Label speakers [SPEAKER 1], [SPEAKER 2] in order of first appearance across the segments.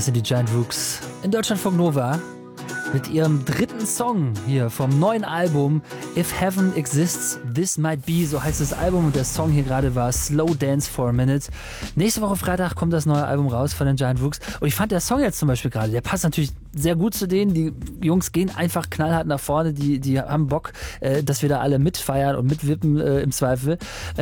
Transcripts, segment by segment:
[SPEAKER 1] Das sind die Giant Rooks in Deutschlandfunk Nova mit ihrem dritten Song hier vom neuen Album If Heaven Exists, This Might Be, so heißt das Album, und der Song hier gerade war Slow Dance for a Minute. Nächste Woche Freitag kommt das neue Album raus von den Giant Rooks und ich fand der Song jetzt zum Beispiel gerade, der passt natürlich sehr gut zu denen. Die Jungs gehen einfach knallhart nach vorne, die haben Bock, dass wir da alle mitfeiern und mitwippen im Zweifel.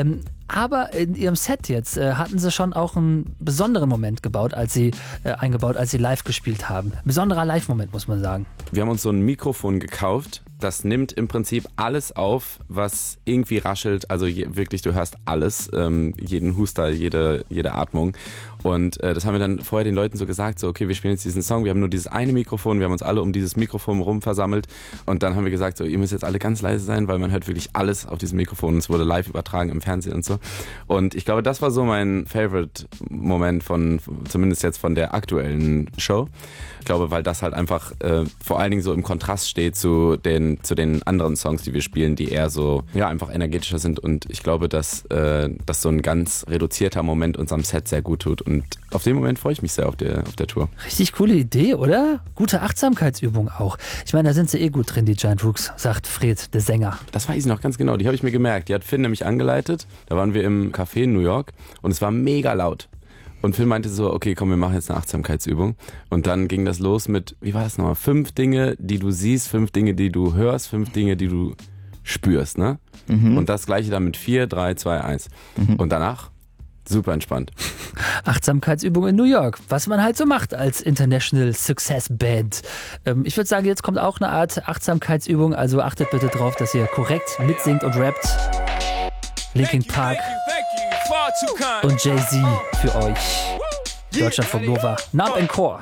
[SPEAKER 1] Aber in ihrem Set jetzt hatten sie schon auch einen besonderen Moment eingebaut, als sie live gespielt haben. Ein besonderer Live-Moment, muss man sagen.
[SPEAKER 2] Wir haben uns so ein Mikrofon gekauft. Das nimmt im Prinzip alles auf, was irgendwie raschelt. Also wirklich, du hörst alles, jeden Huster, jede Atmung. Und das haben wir dann vorher den Leuten so gesagt, so okay, wir spielen jetzt diesen Song, wir haben nur dieses eine Mikrofon, wir haben uns alle um dieses Mikrofon rum versammelt und dann haben wir gesagt, so ihr müsst jetzt alle ganz leise sein, weil man hört wirklich alles auf diesem Mikrofon. Es wurde live übertragen im Fernsehen und so. Und ich glaube, das war so mein Favorite-Moment zumindest jetzt von der aktuellen Show. Ich glaube, weil das halt einfach vor allen Dingen so im Kontrast steht zu den anderen Songs, die wir spielen, die eher so, ja, einfach energetischer sind. Und ich glaube, dass so ein ganz reduzierter Moment unserem Set sehr gut tut. Und auf den Moment freue ich mich sehr auf der Tour.
[SPEAKER 1] Richtig coole Idee, oder? Gute Achtsamkeitsübung auch. Ich meine, da sind sie eh gut drin, die Giant Rooks, sagt Fred, der Sänger.
[SPEAKER 2] Das weiß ich noch ganz genau, die habe ich mir gemerkt. Die hat Finn nämlich angeleitet. Da waren wir im Café in New York und es war mega laut. Und Phil meinte so, okay, komm, wir machen jetzt eine Achtsamkeitsübung. Und dann ging das los mit, wie war das nochmal? 5 Dinge, die du siehst, 5 Dinge, die du hörst, 5 Dinge, die du spürst, ne? Mhm. Und das gleiche dann mit 4, 3, 2, 1. Mhm. Und danach super entspannt.
[SPEAKER 1] Achtsamkeitsübung in New York, was man halt so macht als International Success Band. Ich würde sagen, jetzt kommt auch eine Art Achtsamkeitsübung, also achtet bitte drauf, dass ihr korrekt mitsingt und rappt. Linkin Park und Jay-Z für euch. Deutschlandfunk Nova, Numb and Core.